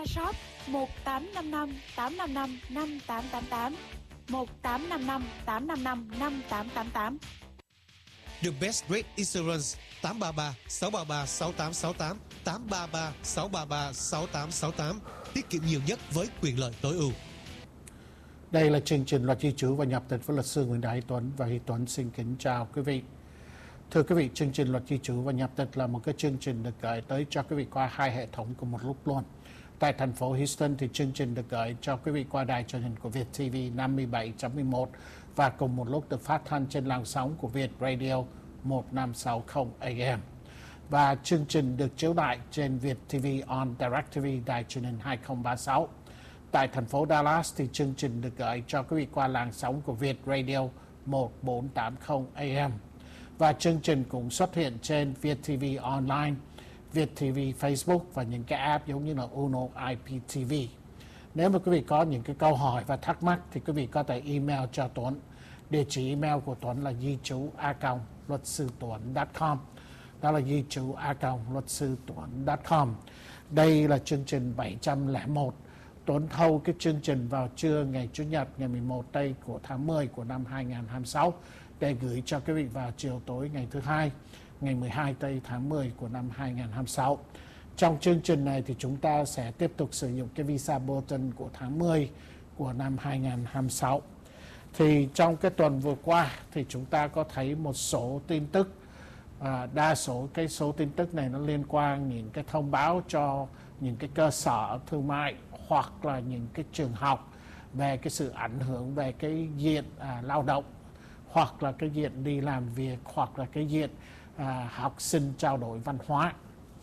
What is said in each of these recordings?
Vinashop 1855 855 5888 1855 855 5888. The Best Rate Insurance 833 633 6868 833 633 6868. Tiết kiệm nhiều nhất với quyền lợi tối ưu. Đây là chương trình Luật Di trú và Nhập tịch với luật sư Nguyễn Đại Tuấn, và Tuấn xin kính chào quý vị. Thưa quý vị, chương trình Luật Di trú và Nhập tịch là một cái chương trình được gửi tới cho quý vị qua hai hệ thống cùng một lúc luôn. Tại thành phố Houston thì chương trình được gửi cho quý vị qua đài truyền hình của Việt TV 57.11 và cùng một lúc được phát thanh trên làn sóng của Việt Radio 1560 AM. Và chương trình được chiếu lại trên Việt TV on DirecTV đài truyền hình 2036. Tại thành phố Dallas thì chương trình được gửi cho quý vị qua làn sóng của Việt Radio 1480 AM. Và chương trình cũng xuất hiện trên Việt TV Online, Việt TV Facebook và những cái app giống như là Uno IPTV. Nếu mà quý vị có những cái câu hỏi và thắc mắc thì quý vị có thể email cho Tuấn. Địa chỉ email của Tuấn là dichuaconglutsutuấn.com. Đó là dichuaconglutsutuấn.com. Đây là chương trình 701. Tuấn thâu cái chương trình vào trưa ngày Chủ nhật ngày 11 tây của tháng 10 của năm 2026 để gửi cho quý vị vào chiều tối ngày thứ hai, ngày 12 tây tháng 10 của năm 2026. Trong chương trình này thì chúng ta sẽ tiếp tục sử dụng cái visa bulletin của tháng 10 của năm 2026. Thì trong cái tuần vừa qua thì chúng ta có thấy một số tin tức, đa số cái số tin tức này nó liên quan những cái thông báo cho những cái cơ sở thương mại hoặc là những cái trường học về cái sự ảnh hưởng về cái diện lao động, hoặc là cái diện đi làm việc, hoặc là cái diện học sinh trao đổi văn hóa.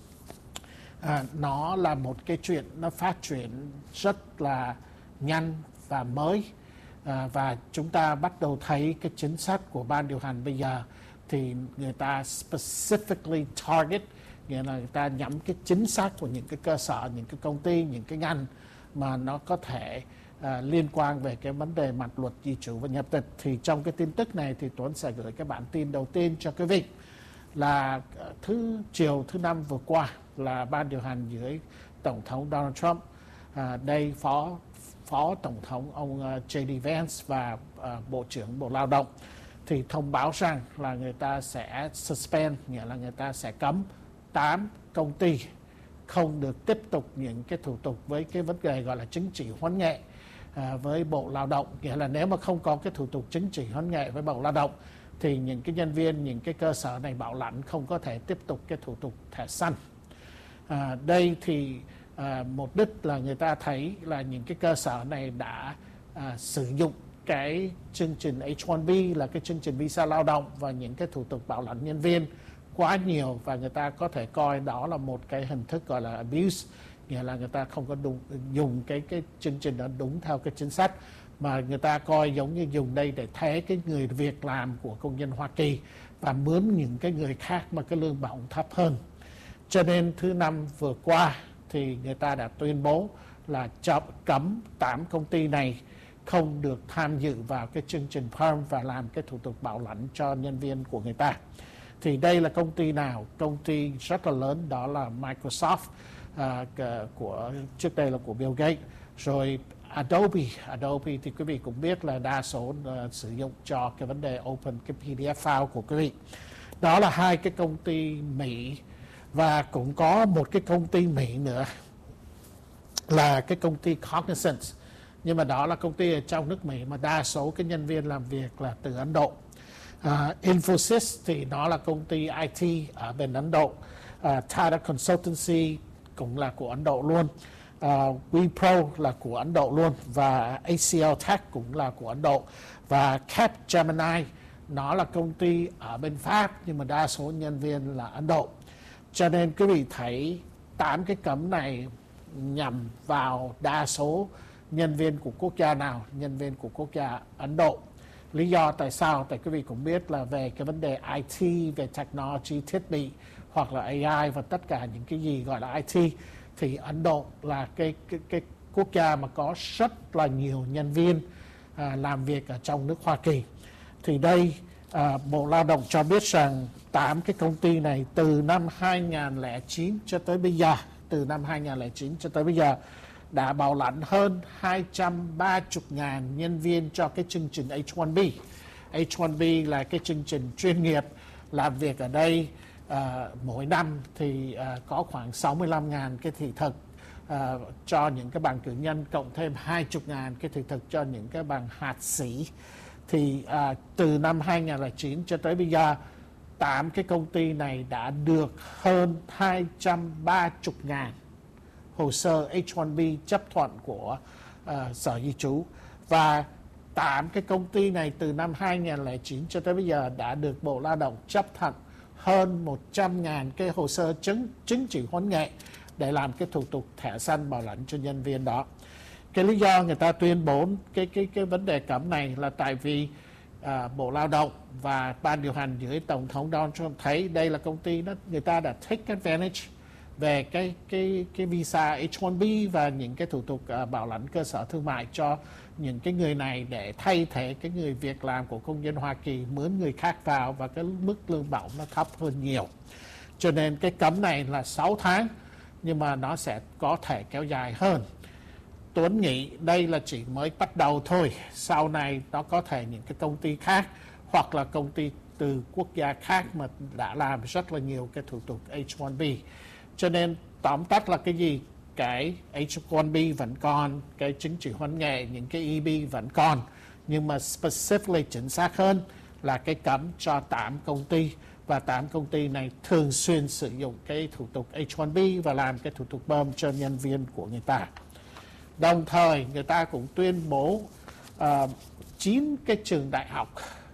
Nó là một cái chuyện nó phát triển rất là nhanh và mới, và chúng ta bắt đầu thấy cái chính sách của ban điều hành bây giờ thì người ta specifically target, nghĩa là người ta nhắm cái chính xác của những cái cơ sở, những cái công ty, những cái ngành mà nó có thể liên quan về cái vấn đề mặt luật di trú và nhập tịch. Thì trong cái tin tức này thì Tuấn sẽ gửi cái bản tin đầu tiên cho quý vị là chiều thứ Năm vừa qua là ban điều hành dưới Tổng thống Donald Trump, đây Phó Tổng thống ông J.D. Vance và Bộ trưởng Bộ Lao động thì thông báo rằng là người ta sẽ suspend, nghĩa là người ta sẽ cấm 8 công ty không được tiếp tục những cái thủ tục với cái vấn đề gọi là chứng chỉ huấn nghệ với Bộ Lao động. Nghĩa là nếu mà không có cái thủ tục chứng chỉ huấn nghệ với Bộ Lao động thì những cái nhân viên, những cái cơ sở này bảo lãnh không có thể tiếp tục cái thủ tục thẻ xanh. Đây thì mục đích là người ta thấy là những cái cơ sở này đã sử dụng cái chương trình H-1B là cái chương trình visa lao động và những cái thủ tục bảo lãnh nhân viên quá nhiều, và người ta có thể coi đó là một cái hình thức gọi là abuse, nghĩa là người ta không có dùng cái chương trình đó đúng theo cái chính sách, mà người ta coi giống như dùng đây để thay cái người việc làm của công nhân Hoa Kỳ và mướn những cái người khác mà cái lương bổng thấp hơn. Cho nên thứ Năm vừa qua thì người ta đã tuyên bố là cấm 8 công ty này không được tham dự vào cái chương trình PERM và làm cái thủ tục bảo lãnh cho nhân viên của người ta. Thì đây là công ty nào? Công ty rất là lớn đó là Microsoft, trước đây là của Bill Gates, rồi Adobe thì quý vị cũng biết là đa số sử dụng cho cái vấn đề open cái PDF file của quý vị. Đó là hai cái công ty Mỹ, và cũng có một cái công ty Mỹ nữa là cái công ty Cognizant, nhưng mà đó là công ty ở trong nước Mỹ mà đa số cái nhân viên làm việc là từ Ấn Độ. Infosys thì nó là công ty IT ở bên Ấn Độ. Tata Consultancy cũng là của Ấn Độ luôn. Wipro là của Ấn Độ luôn, và ACL Tech cũng là của Ấn Độ, và Capgemini nó là công ty ở bên Pháp nhưng mà đa số nhân viên là Ấn Độ. Cho nên quý vị thấy 8 cái cấm này nhằm vào đa số nhân viên của quốc gia nào? Nhân viên của quốc gia Ấn Độ. Lý do tại sao? Tại quý vị cũng biết là về cái vấn đề IT, về technology, thiết bị hoặc là AI và tất cả những cái gì gọi là IT, thì Ấn Độ là cái quốc gia mà có rất là nhiều nhân viên làm việc ở trong nước Hoa Kỳ. Thì đây Bộ Lao động cho biết rằng 8 cái công ty này từ năm 2009 cho tới bây giờ, đã bảo lãnh hơn 230.000 nhân viên cho cái chương trình H1B. H1B là cái chương trình chuyên nghiệp làm việc ở đây mỗi năm thì có khoảng 65.000 cái thị thực cho những cái bằng cử nhân, cộng thêm 20.000 cái thị thực cho những cái bằng hạt sĩ. Thì từ năm 2009 cho tới bây giờ, 8 cái công ty này đã được hơn 230.000 hồ sơ H1B chấp thuận của Sở Di trú. Và 8 cái công ty này từ năm 2009 cho tới bây giờ đã được Bộ Lao động chấp thuận hơn 100.000 cái hồ sơ chứng chỉ huấn nghệ để làm cái thủ tục thẻ xanh bảo lãnh cho nhân viên đó. Cái lý do người ta tuyên bố cái vấn đề cấm này là tại vì Bộ Lao động và ban điều hành dưới Tổng thống Donald Trump thấy đây là công ty đó, người ta đã take advantage về cái visa H1B và những cái thủ tục bảo lãnh cơ sở thương mại cho những cái người này để thay thế cái người việc làm của công dân Hoa Kỳ mướn người khác vào, và cái mức lương bổng nó thấp hơn nhiều. Cho nên cái cấm này là 6 tháng, nhưng mà nó sẽ có thể kéo dài hơn. Tuấn nghĩ đây là chỉ mới bắt đầu thôi. Sau này nó có thể những cái công ty khác hoặc là công ty từ quốc gia khác mà đã làm rất là nhiều cái thủ tục H1B. Cho nên tóm tắt là cái gì? Cái H1B vẫn còn, cái chứng chỉ huấn nghệ, những cái EB vẫn còn. Nhưng mà specifically chính xác hơn là cái cấm cho 8 công ty. Và 8 công ty này thường xuyên sử dụng cái thủ tục H1B và làm cái thủ tục bơm cho nhân viên của người ta. Đồng thời người ta cũng tuyên bố 9 cái trường đại học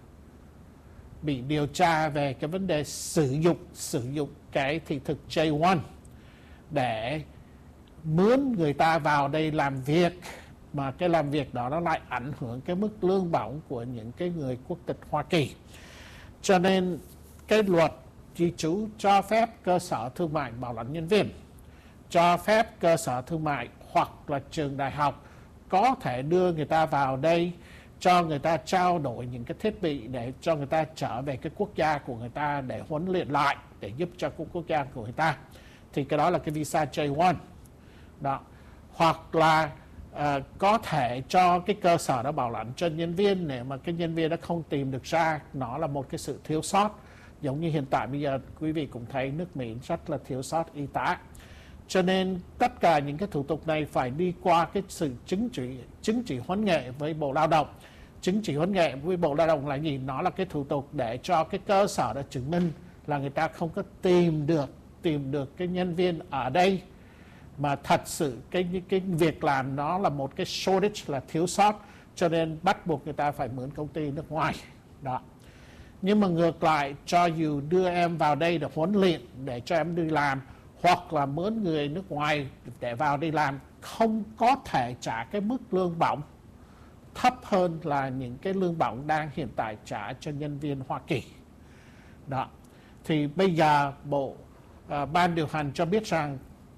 bị điều tra về cái vấn đề sử dụng cái thị thực J1 để mướn người ta vào đây làm việc, mà cái làm việc đó nó lại ảnh hưởng cái mức lương bổng của những cái người quốc tịch Hoa Kỳ. Cho nên cái luật di trú cho phép cơ sở thương mại bảo lãnh nhân viên, cho phép cơ sở thương mại hoặc là trường đại học có thể đưa người ta vào đây, cho người ta trao đổi những cái thiết bị để cho người ta trở về cái quốc gia của người ta để huấn luyện lại, để giúp cho quốc gia của người ta. Thì cái đó là cái visa J1 đó. Hoặc là có thể cho cái cơ sở đó bảo lãnh cho nhân viên nếu mà cái nhân viên đó không tìm được ra nó là một cái sự thiếu sót. Giống như hiện tại bây giờ quý vị cũng thấy nước Mỹ rất là thiếu sót y tá. Cho nên tất cả những cái thủ tục này phải đi qua cái sự chứng chỉ huấn nghệ với Bộ Lao động. Chứng chỉ huấn nghệ với Bộ Lao động là gì? Nó là cái thủ tục để cho cái cơ sở đó chứng minh là người ta không có tìm được cái nhân viên ở đây, mà thật sự cái việc làm nó là một cái shortage, là thiếu sót, cho nên bắt buộc người ta phải mướn công ty nước ngoài đó. Nhưng mà ngược lại, cho dù đưa em vào đây để huấn luyện để cho em đi làm, hoặc là mướn người nước ngoài để vào đi làm, không có thể trả cái mức lương bổng thấp hơn là những cái lương bổng đang hiện tại trả cho nhân viên Hoa Kỳ đó. Thì bây giờ ban điều hành cho biết rằng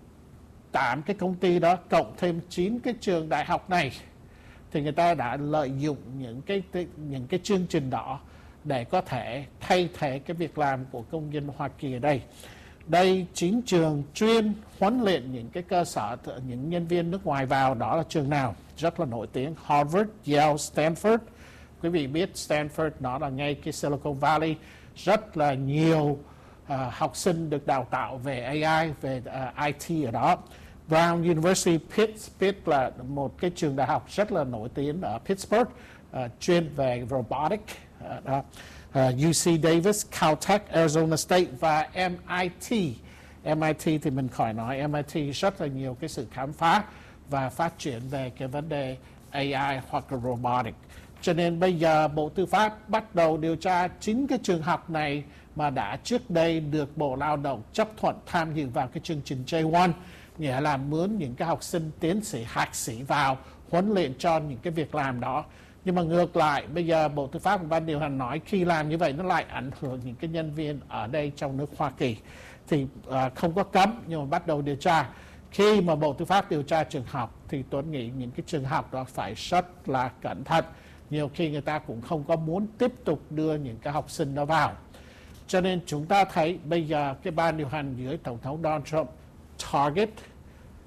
8 cái công ty đó cộng thêm 9 cái trường đại học này thì người ta đã lợi dụng những cái chương trình đó để có thể thay thế cái việc làm của công dân Hoa Kỳ ở đây. Đây 9 trường chuyên huấn luyện những cái cơ sở, những nhân viên nước ngoài vào, đó là trường nào? Rất là nổi tiếng: Harvard, Yale, Stanford. Quý vị biết Stanford nó là ngay cái Silicon Valley, rất là nhiều học sinh được đào tạo về AI, về IT ở đó. Brown University, Pitt là một cái trường đại học rất là nổi tiếng ở Pittsburgh, chuyên về robotics. UC Davis, Caltech, Arizona State và MIT. MIT thì mình khỏi nói, MIT rất là nhiều cái sự khám phá và phát triển về cái vấn đề AI hoặc là robotics. Cho nên bây giờ Bộ Tư pháp bắt đầu điều tra 9 cái trường học này mà đã trước đây được Bộ Lao động chấp thuận tham dự vào cái chương trình J1, nghĩa là mướn những cái học sinh tiến sĩ, hạc sĩ vào huấn luyện cho những cái việc làm đó. Nhưng mà ngược lại, bây giờ Bộ Tư pháp và ban điều hành nói khi làm như vậy nó lại ảnh hưởng những cái nhân viên ở đây trong nước Hoa Kỳ. Thì không có cấm, nhưng mà bắt đầu điều tra. Khi mà Bộ Tư pháp điều tra trường học thì tôi nghĩ những cái trường học đó phải rất là cẩn thận. Nhiều khi người ta cũng không có muốn tiếp tục đưa những cái học sinh đó vào. Cho nên chúng ta thấy bây giờ cái ban điều hành dưới Tổng thống Donald Trump target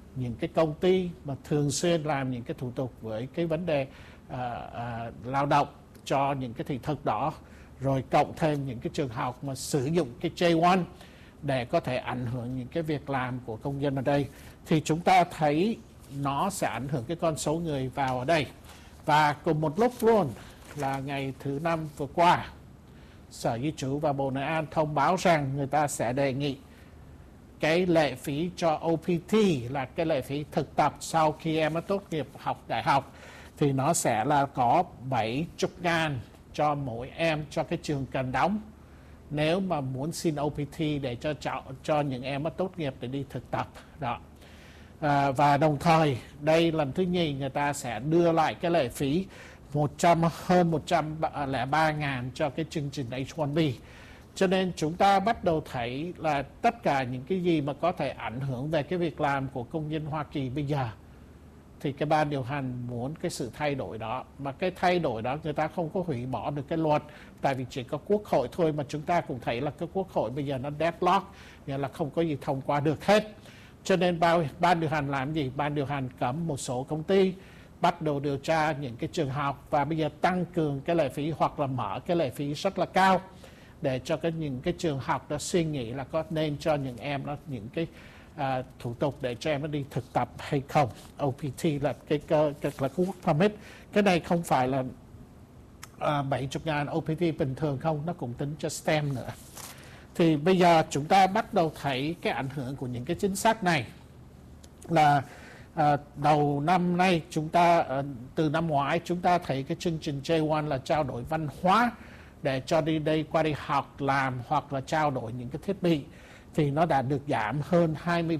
những cái công ty mà thường xuyên làm những cái thủ tục với cái vấn đề lao động cho những cái thị thực đó, rồi cộng thêm những cái trường học mà sử dụng cái J1 để có thể ảnh hưởng những cái việc làm của công dân ở đây, thì chúng ta thấy nó sẽ ảnh hưởng cái con số người vào ở đây. Và cùng một lúc luôn là ngày thứ Năm vừa qua, Sở Di trú và Bộ Nội an thông báo rằng người ta sẽ đề nghị cái lệ phí cho OPT là cái lệ phí thực tập sau khi em đã tốt nghiệp học đại học, thì nó sẽ là có 70.000 cho mỗi em cho cái trường cần đóng nếu mà muốn xin OPT để cho những em đã tốt nghiệp để đi thực tập đó. Và đồng thời đây lần thứ nhì người ta sẽ đưa lại cái lệ phí hơn 103.000 cho cái chương trình H1B. Cho nên chúng ta bắt đầu thấy là tất cả những cái gì mà có thể ảnh hưởng về cái việc làm của công dân Hoa Kỳ bây giờ, thì cái ban điều hành muốn cái sự thay đổi đó. Mà cái thay đổi đó người ta không có hủy bỏ được cái luật, tại vì chỉ có quốc hội thôi, mà chúng ta cũng thấy là cái quốc hội bây giờ nó deadlock, nghĩa là không có gì thông qua được hết. Cho nên ban điều hành làm gì? Ban điều hành cấm một số công ty, bắt đầu điều tra những cái trường học, và bây giờ tăng cường cái lệ phí hoặc là mở cái lệ phí rất là cao để cho những cái trường học đó suy nghĩ là có nên cho những em đó những cái thủ tục để cho em nó đi thực tập hay không. OPT là cái work permit. Cái này không phải là 70.000 OPT bình thường không, nó cũng tính cho STEM nữa. Thì bây giờ chúng ta bắt đầu thấy cái ảnh hưởng của những cái chính sách này là đầu năm nay chúng ta từ năm ngoái chúng ta thấy cái chương trình J1 là trao đổi văn hóa để cho đi đây qua đi học làm hoặc là trao đổi những cái thiết bị, thì nó đã được giảm hơn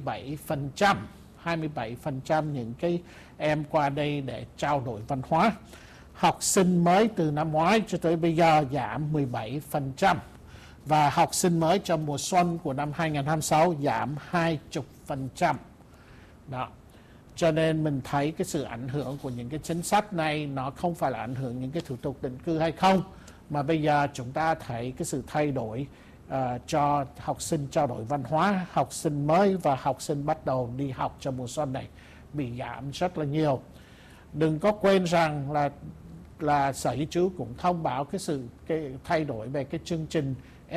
27% những cái em qua đây để trao đổi văn hóa. Học sinh mới từ năm ngoái cho tới bây giờ giảm 17%, và học sinh mới cho mùa xuân của năm 2026 giảm 20%. Đó. Cho nên mình thấy cái sự ảnh hưởng của những cái chính sách này nó không phải là ảnh hưởng những cái thủ tục định cư hay không, mà bây giờ chúng ta thấy cái sự thay đổi cho học sinh trao đổi văn hóa, học sinh mới và học sinh bắt đầu đi học cho mùa xuân này bị giảm rất là nhiều. Đừng có quên rằng là Sở Di trú cũng thông báo cái thay đổi về cái chương trình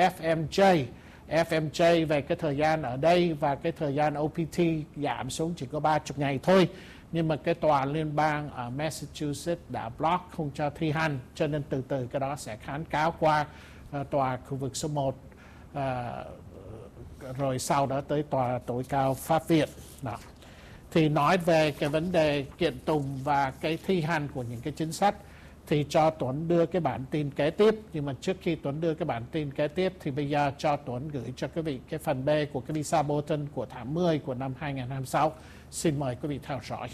FMJ về cái thời gian ở đây, và cái thời gian OPT giảm xuống chỉ có 30 ngày thôi. Nhưng mà cái tòa liên bang ở Massachusetts đã block không cho thi hành, cho nên từ từ cái đó sẽ kháng cáo qua tòa khu vực số 1, rồi sau đó tới tòa tối cao pháp viện. Đó. Thì nói về cái vấn đề kiện tụng và cái thi hành của những cái chính sách, thì cho Tuấn đưa cái bản tin kế tiếp. Nhưng mà trước khi Tuấn đưa cái bản tin kế tiếp thì bây giờ cho Tuấn gửi cho quý vị cái phần B của cái Visa Bulletin của tháng 10 của năm 2026. Xin mời quý vị theo dõi.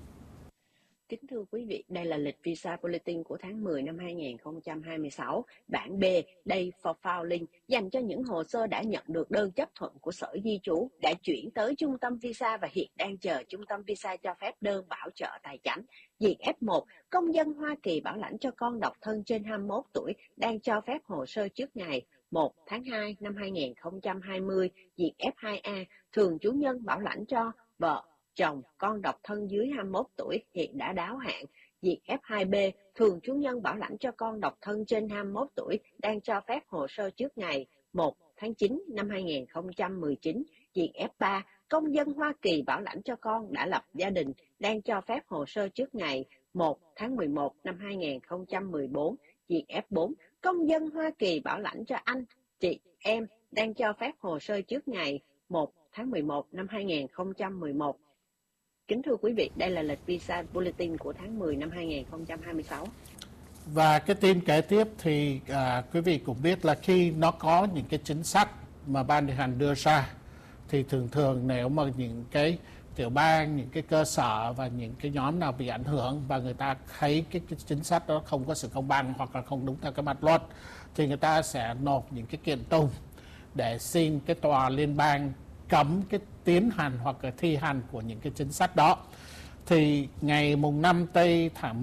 Kính thưa quý vị, đây là lịch Visa Bulletin của tháng 10 năm 2026. Bản B, Day for Filing, dành cho những hồ sơ đã nhận được đơn chấp thuận của Sở Di trú, đã chuyển tới Trung tâm Visa và hiện đang chờ Trung tâm Visa cho phép đơn bảo trợ tài chánh. Diện F1, công dân Hoa Kỳ bảo lãnh cho con độc thân trên 21 tuổi, đang cho phép hồ sơ trước ngày 1 tháng 2 năm 2020. Diện F2A, thường trú nhân bảo lãnh cho vợ, chồng, con độc thân dưới 21 tuổi hiện đã đáo hạn. Diện F2B, thường trú nhân bảo lãnh cho con độc thân trên 21 tuổi đang cho phép hồ sơ trước ngày 1 tháng 9 năm 2019. Diện F3, công dân Hoa Kỳ bảo lãnh cho con đã lập gia đình đang cho phép hồ sơ trước ngày 1 tháng 11 năm 2014. Diện F4, công dân Hoa Kỳ bảo lãnh cho anh, chị, em đang cho phép hồ sơ trước ngày 1 tháng 11 năm 2011. Kính thưa quý vị, đây là lịch Visa Bulletin của tháng 10 năm 2026. Và cái tin kế tiếp thì quý vị cũng biết là khi nó có những cái chính sách mà ban điều hành đưa ra, thì thường nếu mà những cái tiểu bang, những cái cơ sở và những cái nhóm nào bị ảnh hưởng và người ta thấy cái chính sách đó không có sự công bằng hoặc là không đúng theo cái mặt luật, thì người ta sẽ nộp những cái kiện tụng để xin cái tòa liên bang cấm cái tiến hành hoặc là thi hành của những cái chính sách đó. Thì ngày mùng 5 tây tháng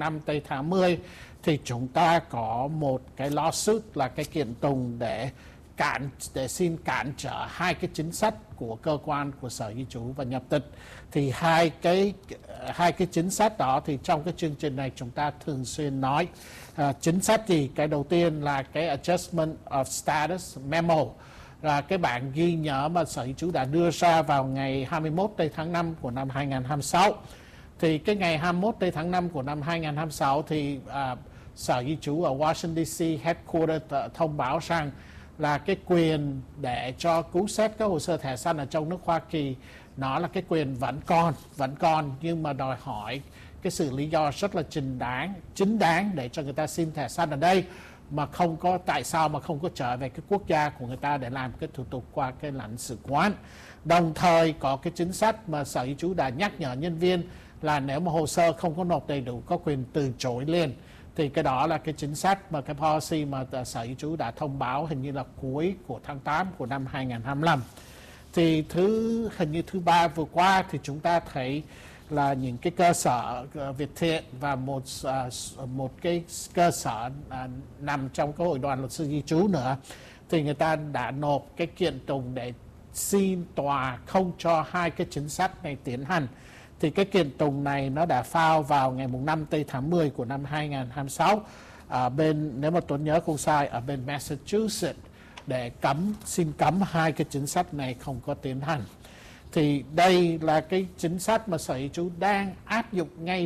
10 thì chúng ta có một cái lawsuit là cái kiện tụng để xin cản trở hai cái chính sách của cơ quan của Sở Di trú và Nhập tịch. Thì hai cái chính sách đó thì trong cái chương trình này chúng ta thường xuyên nói. Chính sách thì cái đầu tiên là cái Adjustment of Status Memo, là cái bản ghi nhớ mà Sở Di trú đã đưa ra vào ngày 21 tháng 5 của năm 2026. Thì cái ngày 21 tháng 5 của năm 2026 thì Sở Di trú ở Washington DC headquarters thông báo rằng là cái quyền để cho cứu xét các hồ sơ thẻ xanh ở trong nước Hoa Kỳ, nó là cái quyền vẫn còn nhưng mà đòi hỏi cái sự lý do rất là chính đáng để cho người ta xin thẻ xanh ở đây, mà không có tại sao mà không có trở về cái quốc gia của người ta để làm cái thủ tục qua cái lãnh sự quán. Đồng thời có cái chính sách mà Sở Di trú đã nhắc nhở nhân viên là nếu mà hồ sơ không có nộp đầy đủ có quyền từ chối liền. Thì cái đó là cái chính sách mà cái policy mà Sở Di trú đã thông báo hình như là cuối của tháng 8 của năm 2025. Thì hình như thứ ba vừa qua thì chúng ta thấy là những cái cơ sở Việt Thiện và một cái cơ sở nằm trong cái hội đoàn luật sư di trú nữa, thì người ta đã nộp cái kiện tụng để xin tòa không cho hai cái chính sách này tiến hành. Thì cái kiện tụng này nó đã file vào ngày 5 tháng 10 của năm 2026 ở bên, nếu mà Tuấn nhớ không sai, ở bên Massachusetts, để xin cấm hai cái chính sách này không có tiến hành. Thì đây là cái chính sách mà Sở Di trú đang áp dụng ngay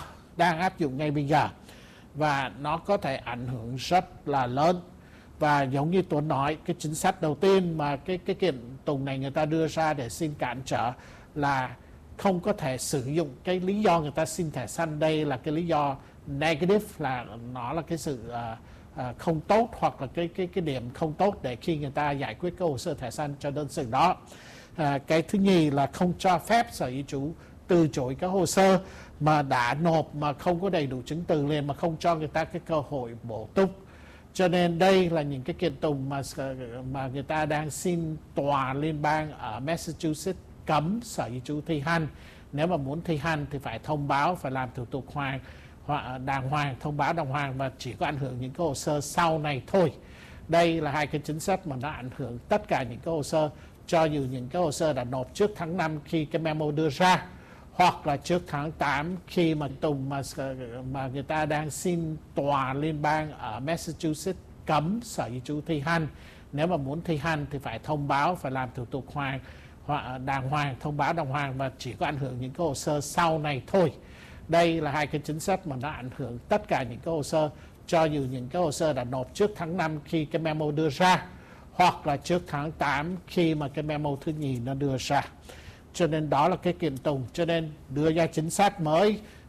bây giờ, và nó có thể ảnh hưởng rất là lớn. Và giống như Tuấn nói, cái chính sách đầu tiên mà cái kiện tụng này người ta đưa ra để xin cản trở là không có thể sử dụng cái lý do người ta xin thẻ xanh đây là cái lý do negative, là nó là cái sự không tốt, hoặc là cái điểm không tốt để khi người ta giải quyết cái hồ sơ thẻ xanh cho đơn sự đó. Cái thứ nhì là không cho phép Sở Di trú từ chối các hồ sơ mà đã nộp mà không có đầy đủ chứng từ liền, mà không cho người ta cái cơ hội bổ túc. Cho nên đây là những cái kiện tụng mà người ta đang xin tòa liên bang ở Massachusetts cấm Sở Di trú thi hành. Nếu mà muốn thi hành thì phải thông báo, phải làm thủ tục đàng hoàng, thông báo đàng hoàng, và chỉ có ảnh hưởng những cái hồ sơ sau này thôi. Đây là hai cái chính sách mà nó ảnh hưởng tất cả những cái hồ sơ, cho dù những cái hồ sơ đã nộp trước tháng 5 khi cái memo đưa ra, hoặc là trước tháng 8 khi mà mà người ta đang xin tòa liên bang ở Massachusetts cấm Sở Di trú thi hành. Nếu mà muốn thi hành thì phải thông báo, phải làm thủ tục đàng hoàng, thông báo đàng hoàng, và chỉ có ảnh hưởng những cái hồ sơ sau này thôi. Đây là hai cái chính sách mà nó ảnh hưởng tất cả những cái hồ sơ, cho dù những cái hồ sơ đã nộp trước tháng 5 khi cái memo đưa ra, hoặc là trước tháng 8 khi mà cái memo thứ nhì nó đưa ra. Cho nên đó là cái kiện tụng. Cho nên đưa ra chính sách mới